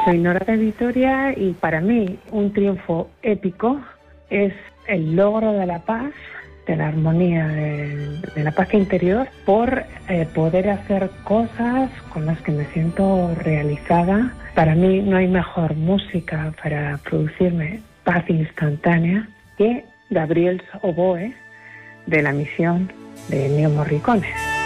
Soy Nora de Vitoria y para mí un triunfo épico es el logro de la paz, de la armonía, de la paz interior, por poder hacer cosas con las que me siento realizada. Para mí no hay mejor música para producirme paz instantánea que Gabriel's Oboe de La Misión de Ennio Morricone.